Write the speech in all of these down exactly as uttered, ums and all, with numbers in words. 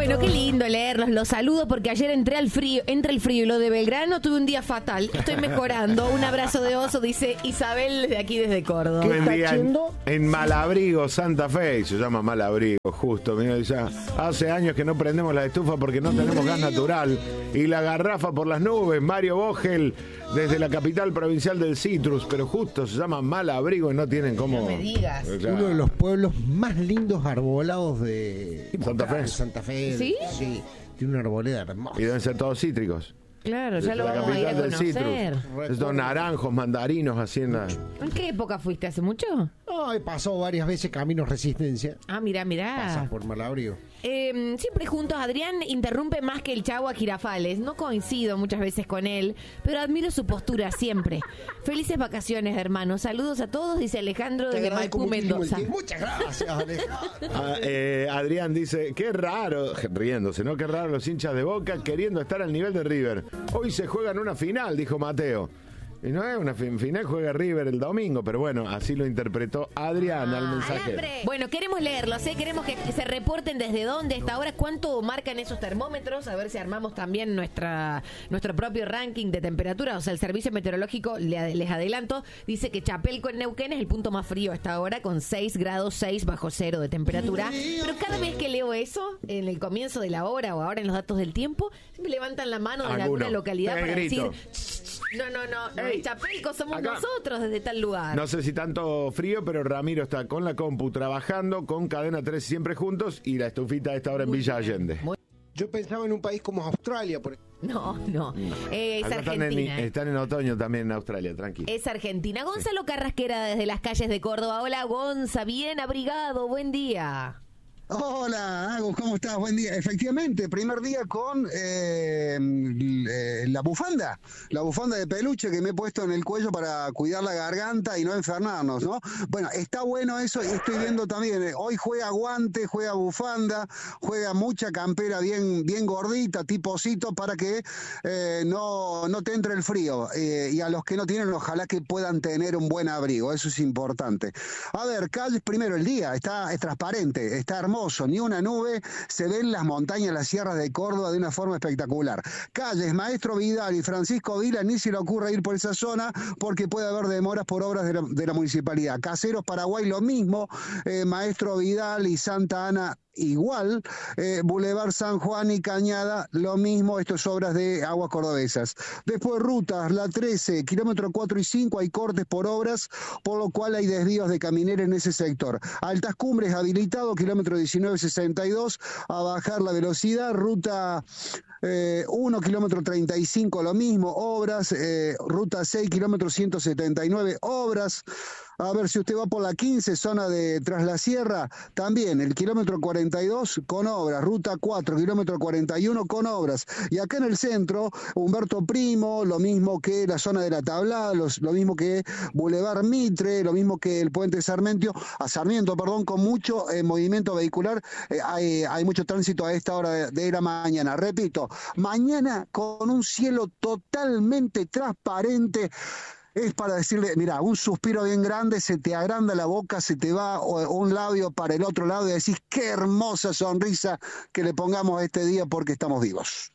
Bueno, qué lindo leerlos, los saludo porque ayer entré al frío, entre el frío y lo de Belgrano tuve un día fatal. Estoy mejorando. Un abrazo de oso, dice Isabel de aquí desde Córdoba. ¿Qué está haciendo? En Malabrigo, Santa Fe, se llama Malabrigo, justo. Mira, ya hace años que no prendemos la estufa porque no tenemos gas natural. Y la garrafa por las nubes, Mario Vogel, desde la capital provincial del Citrus, pero justo se llama Malabrigo y no tienen cómo... No me digas. Claro. Uno de los pueblos más lindos arbolados de Santa Fe. Santa Fe. ¿Sí? Sí, tiene una arboleda hermosa. Y deben ser todos cítricos. Claro, ya lo la vamos a ir a capital del conocer. Citrus. Estos naranjos, mandarinos, así en la... ¿En qué época fuiste? ¿Hace mucho? No, he pasado varias veces Caminos Resistencia. Ah, mirá, mirá. Pasas por Malabrigo. Eh, siempre juntos, Adrián interrumpe más que el Chavo a Girafales. No coincido muchas veces con él, pero admiro su postura siempre. Felices vacaciones, hermano. Saludos a todos, dice Alejandro desde Maipú, Mendoza. Muchas gracias, Alejandro. Ah, eh, Adrián dice, qué raro, riéndose, ¿no? Qué raro los hinchas de Boca queriendo estar al nivel de River. Hoy se juegan una final, dijo Mateo. Y no es una fin- final, juega River el domingo, pero bueno, así lo interpretó Adrián Ah, al mensaje. alambre. Bueno, queremos leerlos, ¿eh? Queremos que se reporten desde dónde, hasta ahora, cuánto marcan esos termómetros, a ver si armamos también nuestra nuestro propio ranking de temperatura. O sea, el servicio meteorológico, le- les adelanto, dice que Chapelco en Neuquén es el punto más frío hasta ahora, con seis grados seis bajo cero de temperatura. Pero cada vez que leo eso, en el comienzo de la hora o ahora en los datos del tiempo, siempre levantan la mano de Alguno. alguna localidad Te para grito. decir... No, no, no, no Ey, es Chapelco, somos acá. nosotros desde tal lugar. No sé si tanto frío, pero Ramiro está con la compu trabajando, con Cadena tres siempre juntos y la estufita a esta hora en Villa Allende. Muy- Yo pensaba en un país como Australia, por ejemplo. No, no, Eh, es Acá están en, Argentina. eh. están en otoño también en Australia, tranquilo. Es Argentina. Gonzalo Carrasquera desde las calles de Córdoba. Hola, Gonza, bien abrigado, buen día. Hola, Agus, ¿cómo estás? Buen día. Efectivamente, primer día con eh, eh, la bufanda, la bufanda de peluche que me he puesto en el cuello para cuidar la garganta y no enfermarnos, ¿no? Bueno, está bueno eso y estoy viendo también, eh, hoy juega guante, juega bufanda, juega mucha campera bien, bien gordita, tiposito, para que eh, no, no te entre el frío. Eh, y a los que no tienen, ojalá que puedan tener un buen abrigo, eso es importante. A ver, calles, primero el día, está es transparente, está hermoso. Ni una nube, se ven las montañas, las sierras de Córdoba de una forma espectacular. Calles, Maestro Vidal y Francisco Vila, ni se le ocurre ir por esa zona porque puede haber demoras por obras de la, de la municipalidad. Caseros, Paraguay, lo mismo, eh, Maestro Vidal y Santa Ana, igual, eh, Boulevard San Juan y Cañada, lo mismo, esto es obras de Aguas Cordobesas. Después rutas, la trece, kilómetro cuatro y cinco, hay cortes por obras, por lo cual hay desvíos de caminera en ese sector. Altas Cumbres habilitado, kilómetro diecinueve sesenta y dos, a bajar la velocidad, ruta eh, uno, kilómetro treinta y cinco, lo mismo, obras, eh, ruta seis, kilómetro ciento setenta y nueve, obras. A ver, si usted va por la quince, zona de Tras la Sierra, también el kilómetro cuarenta y dos con obras, ruta cuatro, kilómetro cuarenta y uno con obras. Y acá en el centro, Humberto Primo, lo mismo que la zona de la Tablada, los, lo mismo que Boulevard Mitre, lo mismo que el Puente Sarmiento, a Sarmiento, perdón, con mucho eh, movimiento vehicular, eh, hay, hay mucho tránsito a esta hora de, de la mañana. Repito, mañana con un cielo totalmente transparente. Es para decirle, mira, un suspiro bien grande, se te agranda la boca, se te va un labio para el otro lado y decís, qué hermosa sonrisa que le pongamos a este día porque estamos vivos.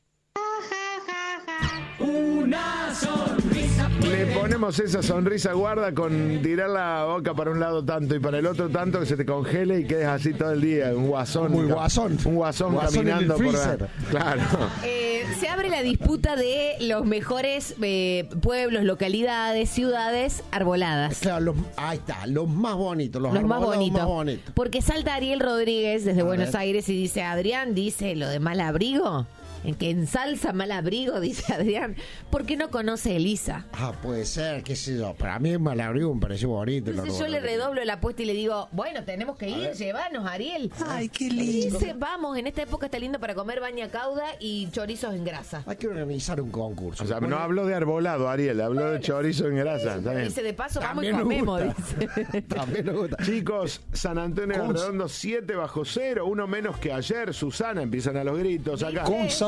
Una sonrisa. Le ponemos esa sonrisa guarda con tirar la boca para un lado tanto y para el otro tanto que se te congele y quedes así todo el día, un guasón. Muy guasón. Un guasón, Guasón en el caminando por la... freezer. Claro. Eh, se abre la disputa de los mejores eh, pueblos, localidades, ciudades arboladas. Claro, los, ahí está, los más bonitos, los, Los más arbolados bonitos. más bonitos. Porque salta Ariel Rodríguez desde A Buenos ver. Aires y dice, Adrián dice lo de Malabrigo, en que ensalza Malabrigo, dice Adrián, ¿por qué no conoce Elisa? Ah, puede ser, qué sé yo. Para mí Malabrigo me pareció bonito. Entonces la yo le arboladas. redoblo la apuesta y le digo, bueno, tenemos que ir, llévanos, Ariel. Ay, qué Y lindo. dice, vamos, en esta época está lindo para comer baña cauda y chorizos en grasa. Hay que organizar un concurso. O sea, no habló de arbolado, Ariel, habló de chorizo en grasa. Está bien. Dice, de paso, vamos y También me comemos, gusta. dice. También me gusta. Chicos, San Antonio de Cons- Redondo siete bajo cero, uno menos que ayer. Susana, empiezan a los gritos acá. Con San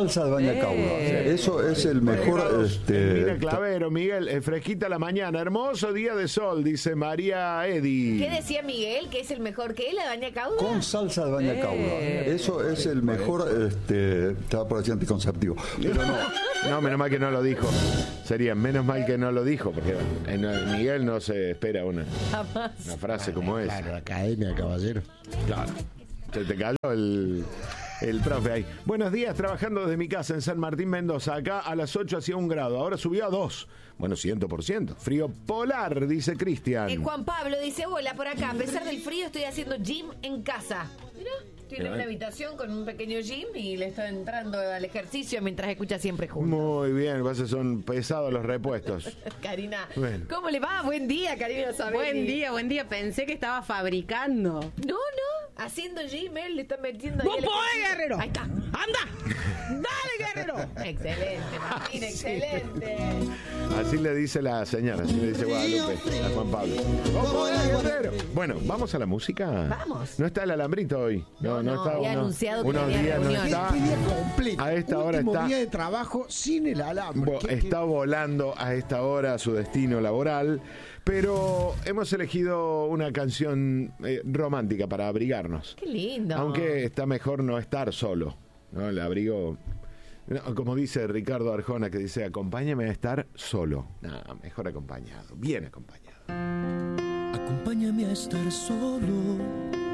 salsa de baña cauda. Eh. Eso es el mejor. Este, Mira, Clavero, Miguel, eh, fresquita la mañana, hermoso día de sol, dice María Edi. ¿Qué decía Miguel? ¿Que es el mejor que la baña cauda? Con salsa de baña Eh. cauda. Eso es el mejor. Este, estaba por decir anticonceptivo. Pero no. No, menos mal que no lo dijo. Sería menos mal que no lo dijo, porque en en Miguel no se espera una, Jamás. una frase como esa. Claro, academia, caballero. Claro. Se te cayó el, el profe ahí. Buenos días, trabajando desde mi casa en San Martín, Mendoza. Acá a las ocho hacía un grado, ahora subió a dos. Bueno, cien por ciento. Frío polar, dice Cristian. Eh, Juan Pablo dice, hola, por acá, a pesar del frío estoy haciendo gym en casa. Mirá, tiene Mirá. una habitación con un pequeño gym y le está entrando al ejercicio mientras escucha Siempre Juntos. Muy bien, pasa que son pesados los repuestos. Karina, Bueno. ¿cómo le va? Buen día, Karina Sabelli. Buen día, buen día. Pensé que estaba fabricando. No, no, haciendo gym, él le está metiendo ahí ¡Vos el podés, ejercicio. guerrero! Ahí está. ¡Anda! ¡Dale, guerrero! Excelente, Martín, excelente. Así le dice la señora, así le dice Guadalupe a Juan Pablo. ¿Cómo podés, guerrero? Bueno, ¿vamos a la música? Vamos. No está el alambrito hoy. No, no, No, no, está. había uno- anunciado que unos tenía días no reunión. está. Qué día completo. A esta hora Último está- día de trabajo sin el alambre. Bo- Qué- está volando a esta hora a su destino laboral, pero hemos elegido una canción eh, romántica para abrigarnos. Qué lindo. Aunque está mejor no estar solo, ¿no? El abrigo, no, como dice Ricardo Arjona, que dice, acompáñame a estar solo. No, mejor acompañado, bien acompañado. Acompáñame a estar solo